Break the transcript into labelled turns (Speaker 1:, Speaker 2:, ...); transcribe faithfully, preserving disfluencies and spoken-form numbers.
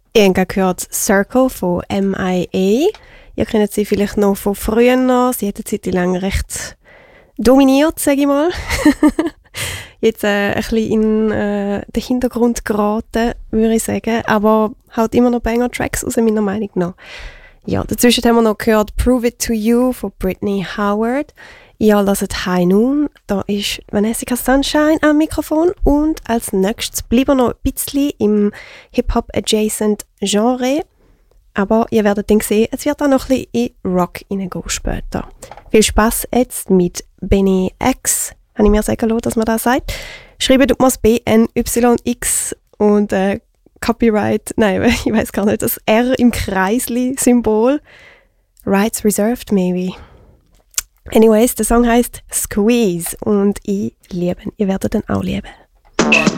Speaker 1: Ihr habt gehört Circle von M I A. Ihr kennt sie vielleicht noch von früher. Sie hat eine Zeit lang recht dominiert, sage ich mal. Jetzt äh, ein bisschen in äh, den Hintergrund geraten, würde ich sagen. Aber halt immer noch Banger-Tracks, aus meiner Meinung nach. Ja, dazwischen haben wir noch gehört Prove It To You von Brittany Howard. Ihr hört High Noon, da ist Vanessa Sunshine am Mikrofon und als nächstes bleiben wir noch ein bisschen im Hip-Hop-adjacent Genre, aber ihr werdet dann sehen, es wird auch noch ein bisschen in Rock hineingehen später. Viel Spass jetzt mit Benny X, habe ich mir sagen lassen, dass man das sagt. Schreiben tut man es B N Y X und äh, Copyright, nein, ich weiß gar nicht, das R im Kreisli-Symbol. Rights reserved, maybe. Anyways, der Song heißt Squeeze und ich liebe ihn. Ihr werdet ihn auch lieben.